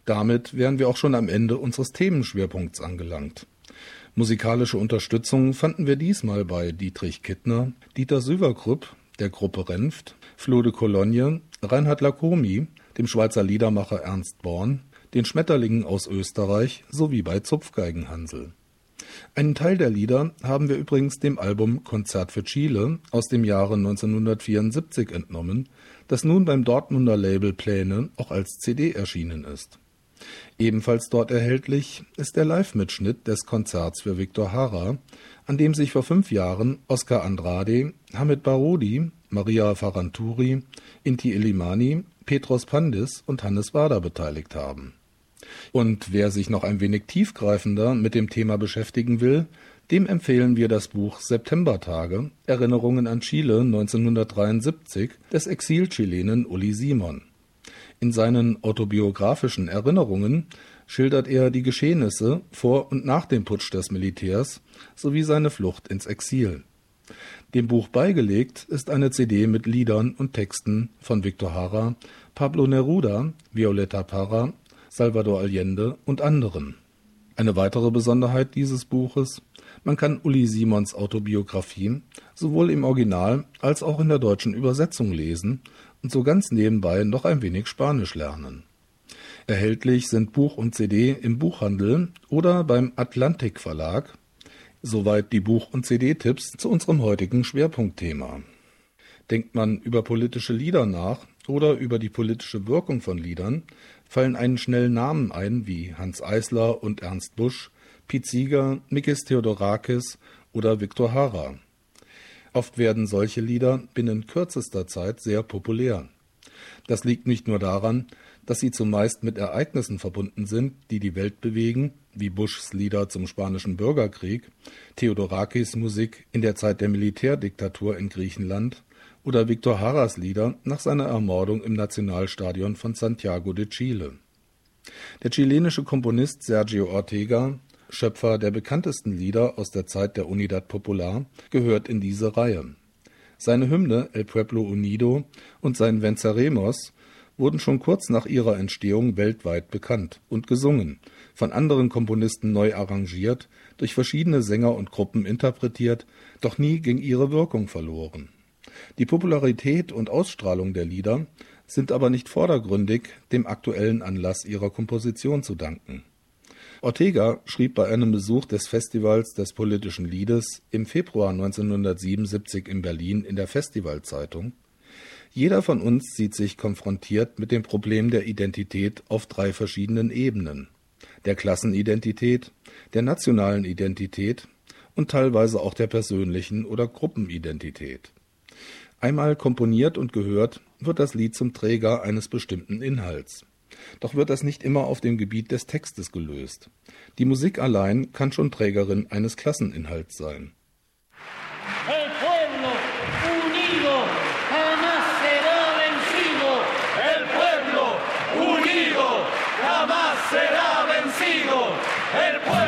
Damit wären wir auch schon am Ende unseres Themenschwerpunkts angelangt. Musikalische Unterstützung fanden wir diesmal bei Dietrich Kittner, Dieter Syverkrupp, der Gruppe Renft, Flo de Cologne, Reinhard Lacomie, dem Schweizer Liedermacher Ernst Born, den Schmetterlingen aus Österreich sowie bei Zupfgeigenhansel. Einen Teil der Lieder haben wir übrigens dem Album Konzert für Chile aus dem Jahre 1974 entnommen, das nun beim Dortmunder Label Pläne auch als CD erschienen ist. Ebenfalls dort erhältlich ist der Live-Mitschnitt des Konzerts für Victor Hara, an dem sich vor 5 Jahren Oscar Andrade, Hamid Barodi, Maria Faranturi, Inti Illimani, Petros Pandis und Hannes Wader beteiligt haben. Und wer sich noch ein wenig tiefgreifender mit dem Thema beschäftigen will, dem empfehlen wir das Buch Septembertage – Erinnerungen an Chile 1973 des Exilchilenen Uli Simon. In seinen autobiografischen Erinnerungen schildert er die Geschehnisse vor und nach dem Putsch des Militärs sowie seine Flucht ins Exil. Dem Buch beigelegt ist eine CD mit Liedern und Texten von Victor Hara, Pablo Neruda, Violeta Parra, Salvador Allende und anderen. Eine weitere Besonderheit dieses Buches: Man kann Uli Simons Autobiografie sowohl im Original als auch in der deutschen Übersetzung lesen und so ganz nebenbei noch ein wenig Spanisch lernen. Erhältlich sind Buch und CD im Buchhandel oder beim Atlantik Verlag. Soweit die Buch- und CD-Tipps zu unserem heutigen Schwerpunktthema. Denkt man über politische Lieder nach oder über die politische Wirkung von Liedern, fallen einen schnell Namen ein wie Hanns Eisler und Ernst Busch, Pete Seeger, Mikis Theodorakis oder Victor Hara. Oft werden solche Lieder binnen kürzester Zeit sehr populär. Das liegt nicht nur daran, dass sie zumeist mit Ereignissen verbunden sind, die die Welt bewegen, wie Buschs Lieder zum Spanischen Bürgerkrieg, Theodorakis Musik in der Zeit der Militärdiktatur in Griechenland oder Victor Haras Lieder nach seiner Ermordung im Nationalstadion von Santiago de Chile. Der chilenische Komponist Sergio Ortega, Schöpfer der bekanntesten Lieder aus der Zeit der Unidad Popular, gehört in diese Reihe. Seine Hymne El Pueblo Unido und sein Venceremos wurden schon kurz nach ihrer Entstehung weltweit bekannt und gesungen, von anderen Komponisten neu arrangiert, durch verschiedene Sänger und Gruppen interpretiert, doch nie ging ihre Wirkung verloren. Die Popularität und Ausstrahlung der Lieder sind aber nicht vordergründig dem aktuellen Anlass ihrer Komposition zu danken. Ortega schrieb bei einem Besuch des Festivals des politischen Liedes im Februar 1977 in Berlin in der Festivalzeitung: Jeder von uns sieht sich konfrontiert mit dem Problem der Identität auf 3 verschiedenen Ebenen: der Klassenidentität, der nationalen Identität und teilweise auch der persönlichen oder Gruppenidentität. Einmal komponiert und gehört, wird das Lied zum Träger eines bestimmten Inhalts. Doch wird das nicht immer auf dem Gebiet des Textes gelöst. Die Musik allein kann schon Trägerin eines Klasseninhalts sein.